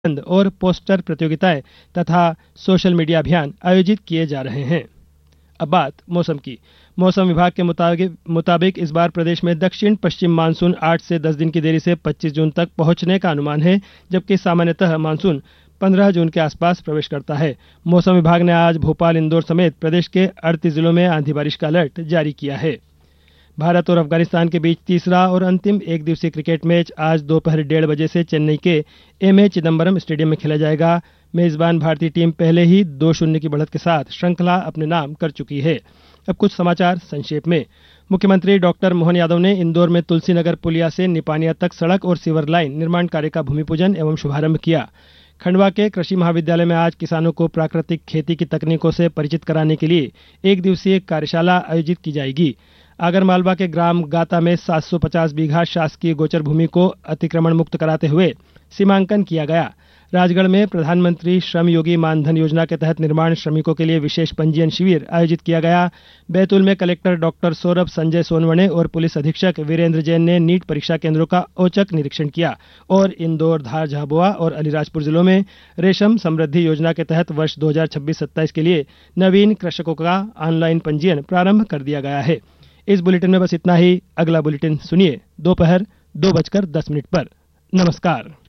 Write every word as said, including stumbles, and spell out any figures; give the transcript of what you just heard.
निबंध और पोस्टर प्रतियोगिताएं तथा सोशल मीडिया अभियान आयोजित किए जा रहे हैं। अब बात मौसम की। मौसम विभाग के मुताबिक मुताबिक इस बार प्रदेश में दक्षिण पश्चिम मानसून आठ से दस दिन की देरी से पच्चीस जून तक पहुंचने का अनुमान है, जबकि सामान्यतः मानसून पंद्रह जून के आसपास प्रवेश करता है। मौसम विभाग ने आज भोपाल, इंदौर समेत प्रदेश के अड़तीस जिलों में आंधी बारिश का अलर्ट जारी किया है। भारत और अफगानिस्तान के बीच तीसरा और अंतिम एक दिवसीय क्रिकेट मैच आज दोपहर डेढ़ बजे से चेन्नई के एम ए चिदम्बरम स्टेडियम में खेला जाएगा। मेजबान भारतीय टीम पहले ही दो शून्य की बढ़त के साथ श्रृंखला अपने नाम कर चुकी है। अब कुछ समाचार संक्षेप में। मुख्यमंत्री डॉक्टर मोहन यादव ने इंदौर में तुलसी नगर पुलिया से निपानिया तक सड़क और सीवर लाइन निर्माण कार्य का भूमि पूजन एवं शुभारंभ किया। खंडवा के कृषि महाविद्यालय में आज किसानों को प्राकृतिक खेती की तकनीकों से परिचित कराने के लिए एक दिवसीय कार्यशाला आयोजित की जाएगी। आगरमालवा के ग्राम गाता में सात सौ पचास बीघा शासकीय गोचर भूमि को अतिक्रमण मुक्त कराते हुए सीमांकन किया गया। राजगढ़ में प्रधानमंत्री श्रम योगी मानधन योजना के तहत निर्माण श्रमिकों के लिए विशेष पंजीयन शिविर आयोजित किया गया। बैतूल में कलेक्टर डॉक्टर सौरभ संजय सोनवणे और पुलिस अधीक्षक वीरेंद्र जैन ने नीट परीक्षा केंद्रों का औचक निरीक्षण किया। और इंदौर, धार, झाबुआ और अलीराजपुर जिलों में रेशम समृद्धि योजना के तहत वर्ष दो हज़ार छब्बीस सत्ताईस के लिए नवीन कृषकों का ऑनलाइन पंजीयन प्रारंभ कर दिया गया है। इस बुलेटिन में बस इतना ही। अगला बुलेटिन सुनिए दोपहर दो बजकर दस मिनट पर। नमस्कार।